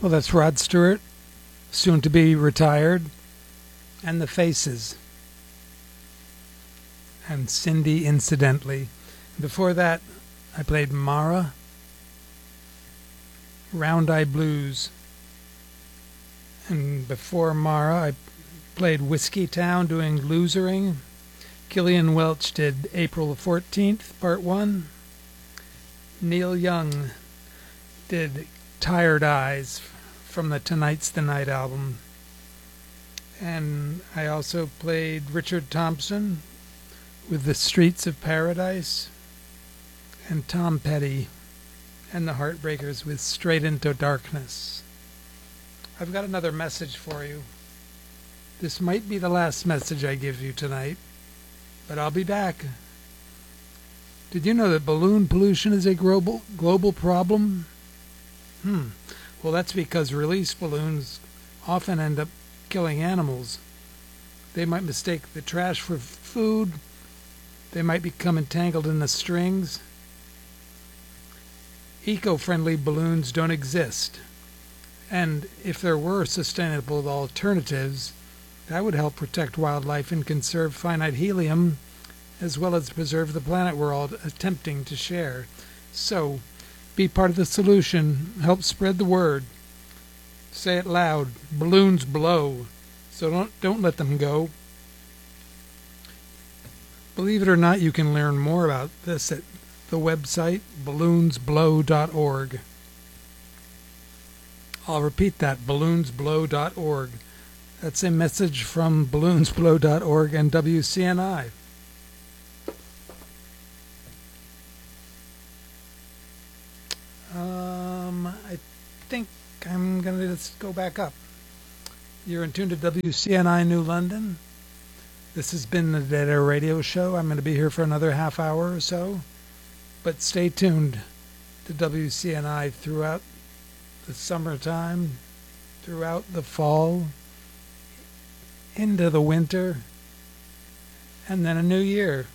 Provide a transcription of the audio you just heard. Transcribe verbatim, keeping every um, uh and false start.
Well, that's Rod Stewart, soon to be retired, and The Faces, and Cindy, incidentally. Before that, I played Mara, Round Eye Blues, and before Mara, I played Whiskey Town doing Losering. Killian Welch did April the fourteenth, Part one. Neil Young did Tired Eyes from the Tonight's the Night album. And I also played Richard Thompson with The Streets of Paradise, and Tom Petty and the Heartbreakers with Straight into Darkness. I've got another message for you. This might be the last message I give you tonight, but I'll be back. Did you know that balloon pollution is a global global problem? Hmm. Well, that's because release balloons often end up killing animals. They might mistake the trash for food. They might become entangled in the strings. Eco-friendly balloons don't exist. And if there were sustainable alternatives, that would help protect wildlife and conserve finite helium, as well as preserve the planet we're all attempting to share. So, be part of the solution. Help spread the word. Say it loud. Balloons blow. So don't don't let them go. Believe it or not, you can learn more about this at the website balloons blow dot org. I'll repeat that, balloons blow dot org. That's a message from balloons blow dot org and W C N I. Um, I think I'm going to just go back up. You're in tune to W C N I New London. This has been the Dead Air Radio Show. I'm going to be here for another half hour or so. But stay tuned to W C N I throughout the summertime, throughout the fall, into the winter, and then a new year.